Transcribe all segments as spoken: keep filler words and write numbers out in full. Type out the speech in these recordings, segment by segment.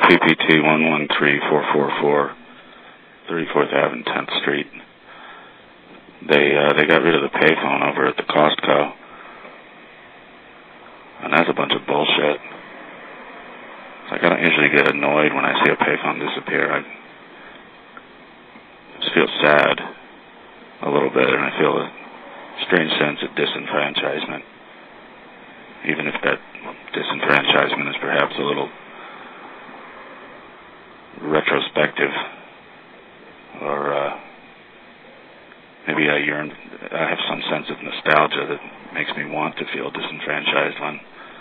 P P T one one three four four four, thirty-fourth Avenue, tenth Street. They uh, they got rid of the payphone over at the Costco, and that's a bunch of bullshit. It's like I don't usually get annoyed when I see a payphone disappear. I just feel sad a little bit, and I feel a strange sense of disenfranchisement, even if that disenfranchisement is perhaps a little retrospective, or uh, maybe I yearn, I have some sense of nostalgia that makes me want to feel disenfranchised when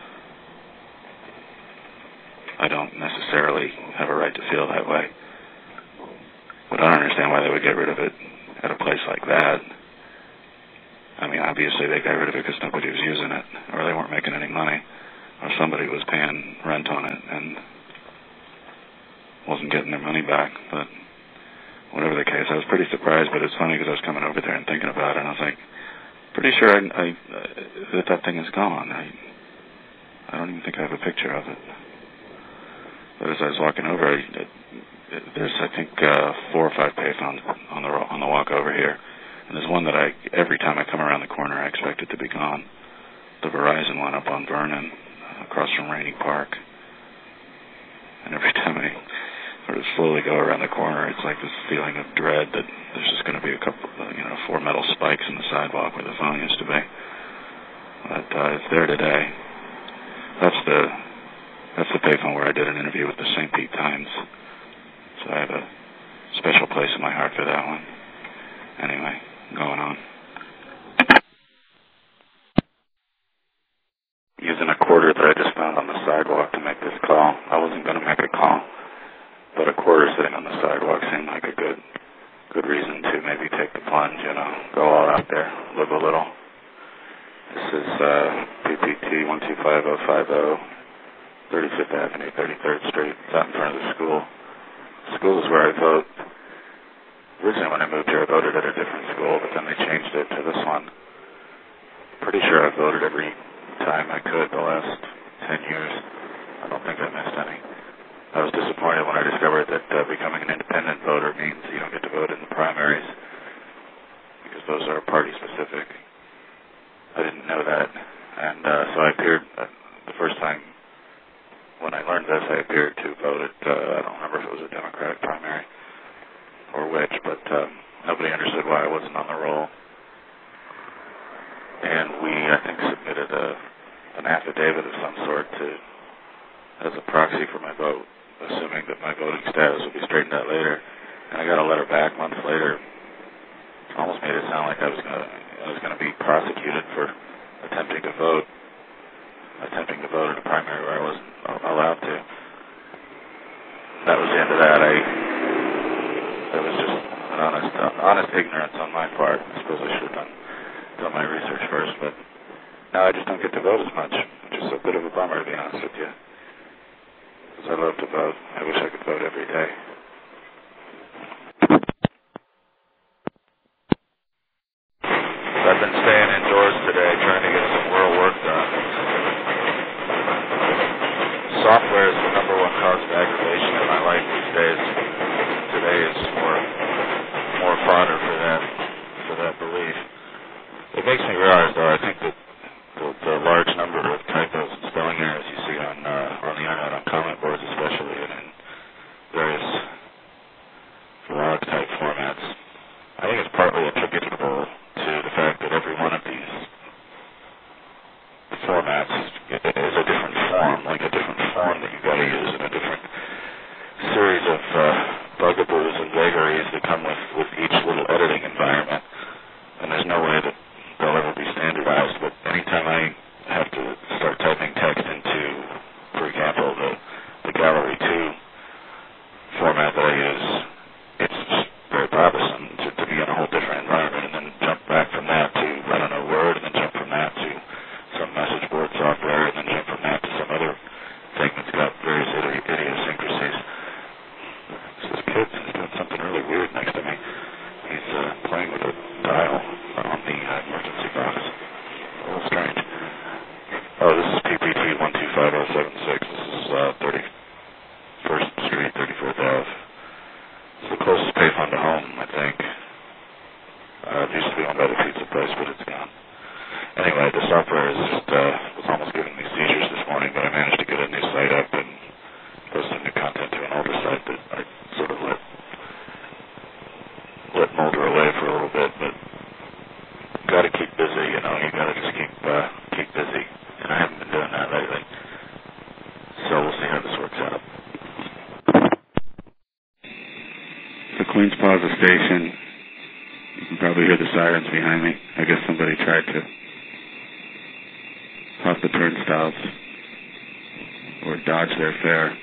I don't necessarily have a right to feel that way. But I don't understand why they would get rid of it at a place like that. I mean, obviously they got rid of it because nobody was using it, or they weren't making any money, or somebody was paying rent on it and wasn't getting their money back. But whatever the case, I was pretty surprised, but it's funny because I was coming over there and thinking about it, and I was like, pretty sure I, I, that that thing is gone. I, I don't even think I have a picture of it. But as I was walking over, I, there's, I think, uh, four or five payphones on the on the walk over here. And there's one that I, every time I come around the corner, I expect it to be gone. The Verizon one up on Vernon, across from Rainey Park. And every time I sort of slowly go around the corner, it's like this feeling of dread that there's just going to be a couple, you know, four metal spikes in the sidewalk where the phone used to be. But uh, it's there today. That's the that's the payphone where I did an interview with the Saint Pete Times. So I have a special place in my heart for that one. Anyway, going on. Using a quarter that I just found on the sidewalk to make this call. I wasn't going to make a call, but a quarter sitting on the sidewalk seemed like a good good reason to maybe take the plunge, you know, go all out there, live a little. This is uh, P P T one two five zero five zero, thirty-fifth Avenue, thirty-third Street. It's out in front of the school. The school is where I vote. Originally when I moved here, I voted at a different school, but then they changed it to this one. Pretty sure I've voted every time I could the last ten years. I don't think I missed any. I was disappointed when I discovered that uh, becoming an independent voter means you don't get to vote in the primaries, because those are party specific. I didn't know that, and uh, so I appeared, uh, the first time when I learned this, I appeared to vote at, uh, I don't remember if it was a Democratic primary or which, but um, nobody understood why I wasn't on the roll. And we, I think, submitted a, an affidavit of some sort to, as a proxy for my vote, assuming that my voting status would be straightened out later. And I got a letter back months later. It almost made it sound like I was going to, I was going to be prosecuted for attempting to vote, attempting to vote in a primary where I wasn't allowed to. That was the end of that. I, it was just an honest, honest ignorance on my part. I suppose I should have done, done my research first, but now I just don't get to vote as much, which is a bit of a bummer, to be honest with you. Because I love to vote. I wish I could vote every day. I've been staying indoors today, trying to get some real work done. Software is the number one cause of aggravation in my life these days. Today is more, more fodder for that, for that belief. It makes me realize, though, I think that the, the large number of typos and spelling errors you see on uh, on the internet, on comment boards especially, and in various blog-type formats, I think it's partly attributable to the fact that every one of these formats is a different form, like a different form that you've got to use in a different series of uh, Queens Plaza Station. You can probably hear the sirens behind me. I guess somebody tried to hop the turnstiles or dodge their fare.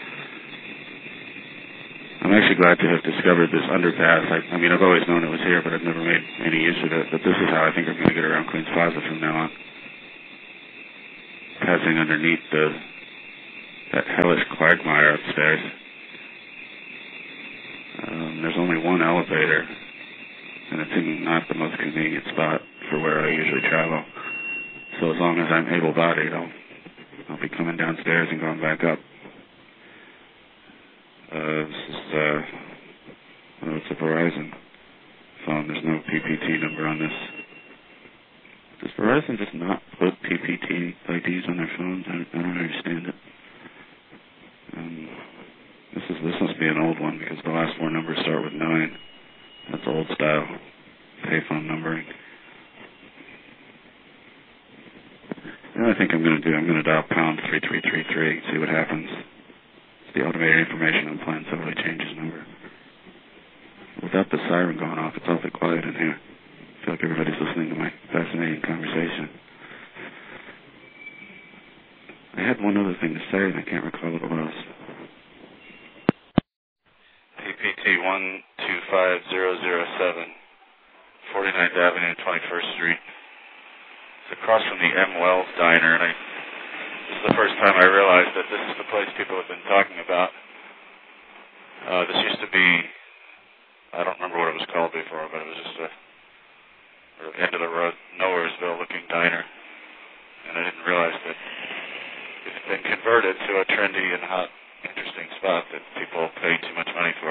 I'm actually glad to have discovered this underpass. I, I mean, I've always known it was here, but I've never made any use of it. But this is how I think I'm going to get around Queens Plaza from now on. Passing underneath the that hellish quagmire upstairs. Um, there's only one elevator, and it's in not the most convenient spot for where I usually travel. So as long as I'm able-bodied, I'll, I'll be coming downstairs and going back up. Uh, this is, uh, oh, it's a Verizon phone. There's no P P T number on this. Does Verizon just not put P P T I Ds on their phones? I, I don't understand it. Um, this is this must be an old one because the last four numbers start with nine. That's old style payphone numbering. The other thing I'm going to do, I'm going to dial pound three three three three, see what happens. The automated information on the plan suddenly changes number. Without the siren going off, it's awfully quiet in here. I feel like everybody's listening to my fascinating conversation. I had one other thing to say, and I can't recall what it was. P P T one two five zero zero seven, forty-ninth Avenue, twenty-first Street. It's across from the M. Wells Diner, and I, this is the first time I realized that this is the place people have been talking about. Uh, this used to be, I don't remember what it was called before, but it was just a sort of end-of-the-road, Nowheresville looking diner. And I didn't realize that it had been converted to a trendy and hot, interesting spot that people pay too much money for.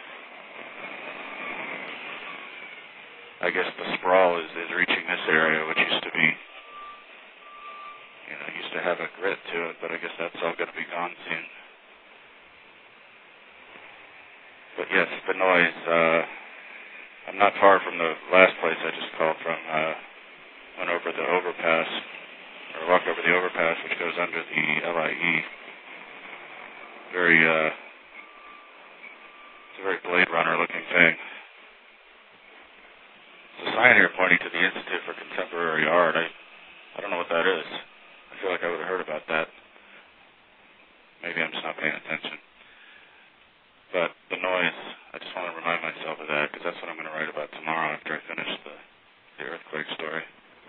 I guess the sprawl is, is reaching this area, which used to be, you know, used to have a grit to it, but I guess that's all going to be gone soon. But yes, the noise, uh, I'm not far from the last place I just called from, uh, went over the overpass, or walked over the overpass, which goes under the L I E. Very, uh, it's a very Blade Runner looking thing. There's a sign here pointing to the Institute for Contemporary Art. I, I don't know what that is. I feel like I would have heard about that. Maybe I'm just not paying attention. But the noise, I just want to remind myself of that, because that's what I'm going to write about tomorrow after I finish the, the earthquake story.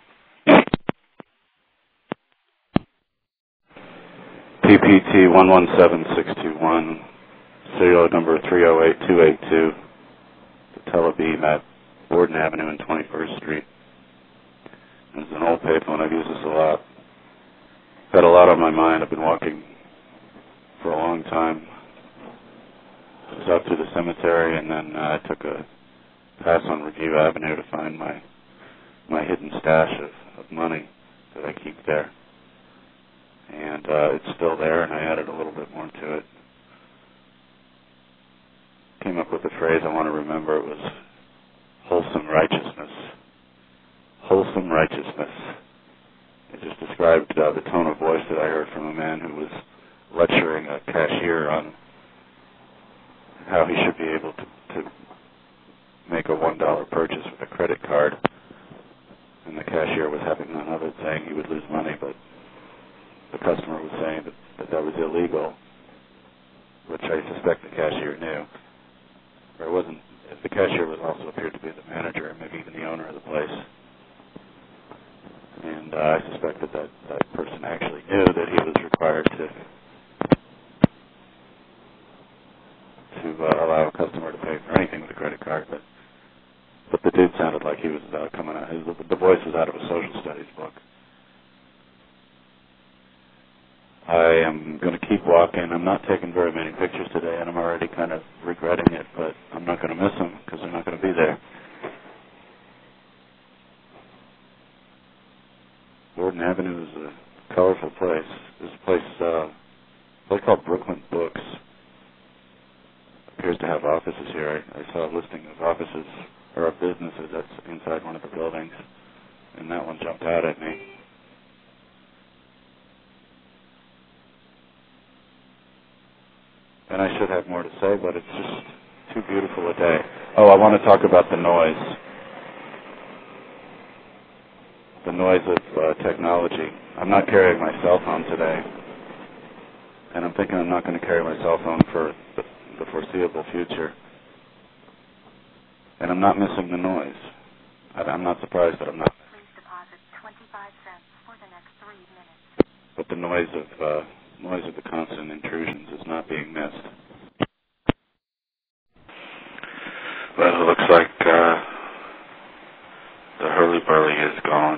P P T one one seven six two one, serial number three oh eight two eight two, the Telebeam at Borden Avenue and twenty-first Street. This is an old payphone. I've used this a lot. Had a lot on my mind. I've been walking for a long time. I was out through the cemetery, and then uh, I took a pass on Review Avenue to find my my hidden stash of, of money that I keep there. And uh, it's still there, and I added a little bit more to it. Came up with a phrase I want to remember. It was wholesome righteousness. Wholesome righteousness. It just described uh, the tone of voice that I heard from a man who was lecturing a cashier on how he should be able to, to make a one dollar purchase with a credit card. And the cashier was having none of it, saying he would lose money, but the customer was saying that that, that was illegal, which I suspect the cashier knew. Or it wasn't. The cashier was also appeared to be the manager and maybe even the owner of the place. And uh, I suspect that, that that person actually knew that he was required to to uh, allow a customer to pay for anything with a credit card. But but the dude sounded like he was uh, coming out. His, the voice was out of a social studies book. I am going to keep walking. I'm not taking very many pictures today, and I'm already kind of regretting it, but I'm not going to miss them because they're not going to be there. Borden Avenue is a colorful place. This place, uh, a place called Brooklyn Books, appears to have offices here. I, I saw a listing of offices, or of businesses that's inside one of the buildings, and that one jumped out at me. And I should have more to say, but it's just too beautiful a day. Oh, I want to talk about the noise. The noise of uh, technology. I'm not carrying my cell phone today. And I'm thinking I'm not going to carry my cell phone for the, the foreseeable future. And I'm not missing the noise. I, I'm not surprised that I'm not. Please deposit twenty-five cents for the next three minutes. But the noise of uh, noise of the constant intrusions is not being missed. Well, it looks like uh, the hurly-burly is gone,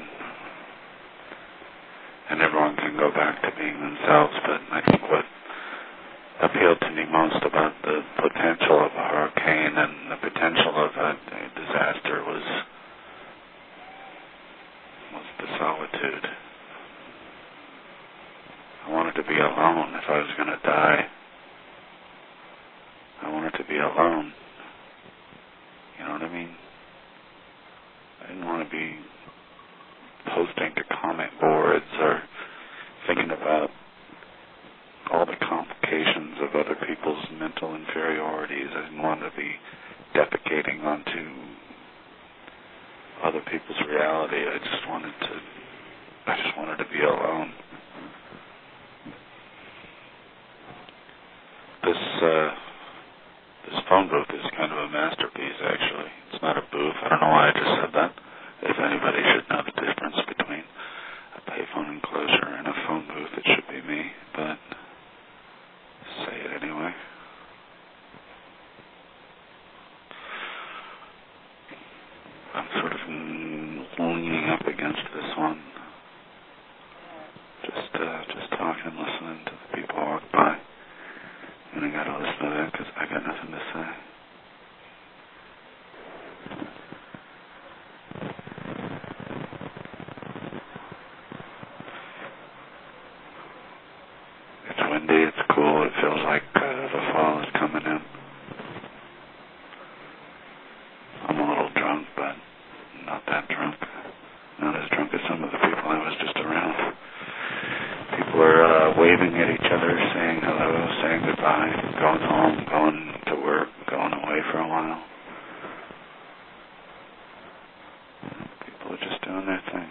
and everyone can go back to being themselves. But I think what appealed to me most about the potential of a hurricane and the potential of a, a disaster was was the solitude. I wanted to be alone if I was going to die. I wanted to be alone. You know what I mean? I didn't want to be posting to comment boards or thinking about all the complications of other people's mental inferiorities. I didn't want to be defecating onto other people's reality. I just wanted to I just wanted to be alone. This uh This phone booth is kind of a masterpiece, actually. It's not a booth. I don't know why I just said that. If anybody should know the difference between a payphone enclosure and a phone booth, it should be me, but say it anyway. I'm sort of leaning up against this one. Just, uh, just talking and listening to the people walk by. And I gotta listen to that because I got nothing to say. It's windy, it's cool, it feels like uh, the fall is coming in. I'm a little drunk, but not that drunk. Not as drunk as some of the people I was just around. People are uh, waving at each other, saying hello, saying goodbye, going home, going to work, going away for a while. People are just doing their thing.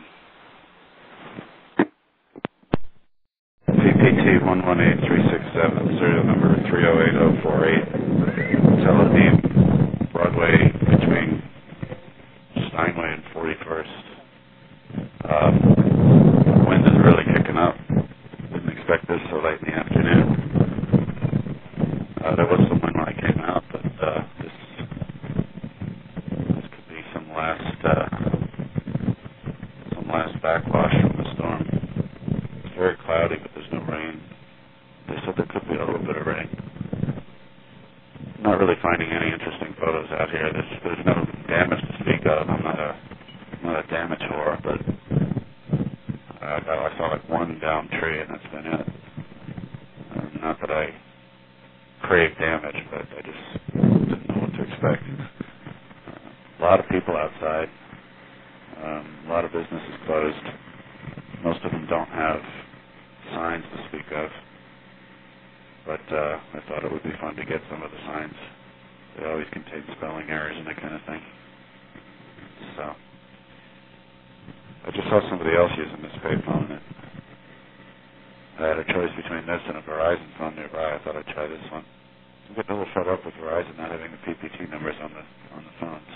P P T one one eight three six seven, serial number three oh eight oh four eight, Tel Aviv, Broadway between Steinway and forty-first. Um, wind is really kicking up. Didn't expect this so late in the afternoon. Uh, there was some wind when I came out, but uh, this this could be some last uh, some last backwash from the storm. It's very cloudy, but there's no rain. They said there could be a little bit of rain. I'm not really finding any interesting photos out here. There's there's no damage to speak of. I'm not a I'm not a damage whore, but uh, I saw like one downed tree, and that's been it. Uh, not that I crave damage, but I just didn't know what to expect. Uh, a lot of people outside. Um, a lot of businesses closed. Most of them don't have signs to speak of. But uh, I thought it would be fun to get some of the signs. They always contain spelling errors and that kind of thing. So I just saw somebody else using this payphone. And I had a choice between this and a Verizon phone nearby. I thought I'd try this one. I'm getting a little fed up with Verizon not having the P P T numbers on the on the phones.